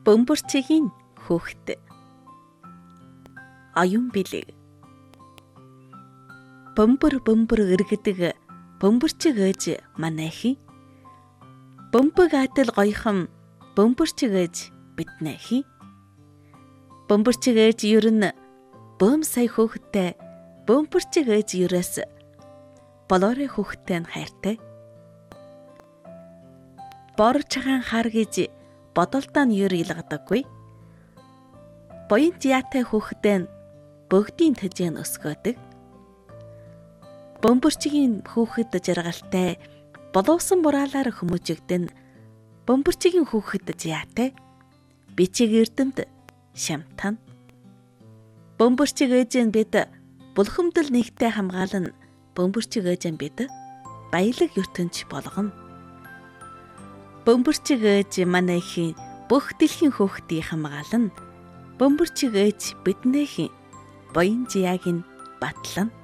Бөмбөрчгийн хүүхэд. Оюун билег. Бөмбөр иргэдэг бөмбөрчиг ээж манайхи. Бөмбөг адил гоёхон бөмбөрчиг ээж биднээхи. Бөмбөрчиг ээж ер нь бөөм сая хүүхэдтэй бөмбөрчиг ээж ерөөс болоорой хүүхэдтэй нь хайртай. Борж хаан хар гэж бодолдоо нь ер илгадаггүй. Боён яатай хүүхэдтэй нь бөгдийн төжийн өсгөөдөг. Бөмбөрчгийн хүүхэд жаргалтай боловсон бураалаар хүмүүжигдэн бөмбөрчгийн хүүхэд яатай бичиг эрдэмд шамтан. Бөмбөрчиг ээжэн бид булхамдал нэгтэй хамгаалan бөмбөрчиг ээжэн бид баялаг ертөнц болгоно. Бөмбөрчиг ээж манайхийн бүх дэлхийн хүүхдийг хамгаалan бөмбөрчиг ээж биднээхийн боён жияг нь батлана.